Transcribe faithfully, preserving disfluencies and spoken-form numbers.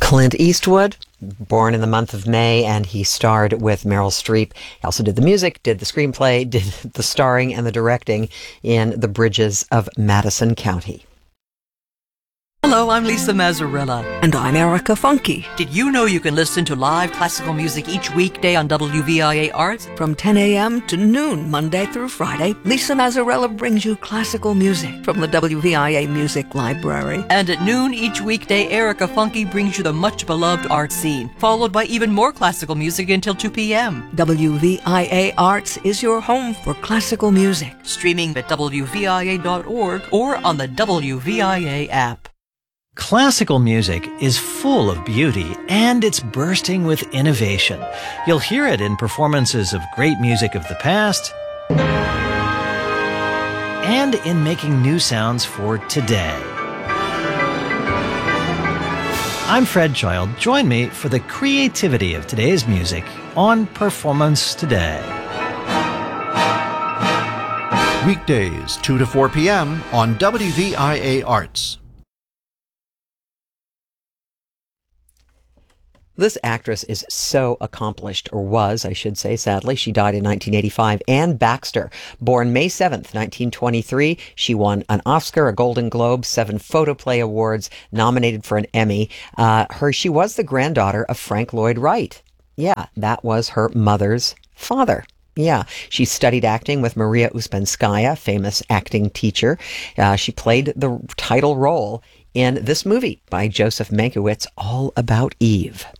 Clint Eastwood, born in the month of May, and he starred with Meryl Streep. He also did the music, did the screenplay, did the starring and the directing in The Bridges of Madison County. Hello, I'm Lisa Mazzarella. And I'm Erica Funky. Did you know you can listen to live classical music each weekday on W V I A Arts? From ten a.m. to noon, Monday through Friday, Lisa Mazzarella brings you classical music from the W V I A Music Library. And at noon each weekday, Erica Funky brings you the much-beloved art scene, followed by even more classical music until two p.m. W V I A Arts is your home for classical music. Streaming at W V I A dot org or on the W V I A app. Classical music is full of beauty, and it's bursting with innovation. You'll hear it in performances of great music of the past and in making new sounds for today. I'm Fred Child. Join me for the creativity of today's music on Performance Today. Weekdays, two to four p.m. on W V I A Arts. This actress is so accomplished, or was, I should say, sadly. She died in nineteen eighty-five. Anne Baxter, born May seventh, nineteen twenty-three. She won an Oscar, a Golden Globe, seven Photoplay Awards, nominated for an Emmy. Uh, her, she was the granddaughter of Frank Lloyd Wright. Yeah, that was her mother's father. Yeah, she studied acting with Maria Ouspenskaya, famous acting teacher. Uh, she played the title role in this movie by Joseph Mankiewicz, All About Eve.